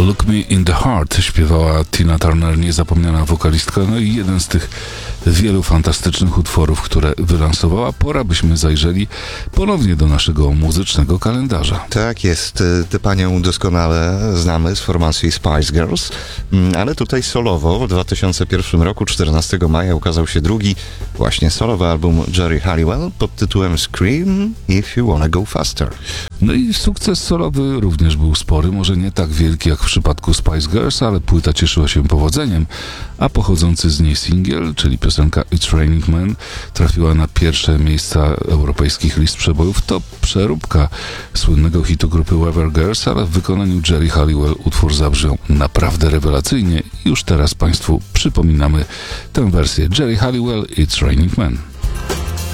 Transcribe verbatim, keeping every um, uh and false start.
Look Me in the Heart śpiewała Tina Turner, niezapomniana wokalistka, no i jeden z tych wielu fantastycznych utworów, które wylansowała. Pora byśmy zajrzeli ponownie do naszego muzycznego kalendarza. Tak jest, tę panią doskonale znamy z formacji Spice Girls, ale tutaj solowo w dwa tysiące pierwszym roku, czternastego maja, ukazał się drugi właśnie solowy album Geri Halliwell pod tytułem Scream If You Wanna Go Faster. No i sukces solowy również był spory, może nie tak wielki jak w przypadku Spice Girls, ale płyta cieszyła się powodzeniem, a pochodzący z niej singiel, czyli piosenka It's Raining Men, trafiła na pierwsze miejsca europejskich list przebojów. To przeróbka słynnego hitu grupy Weather Girls, ale w wykonaniu Geri Halliwell utwór zabrzmiał naprawdę rewelacyjnie. Już teraz Państwu przypominamy tę wersję Geri Halliwell It's Raining Men.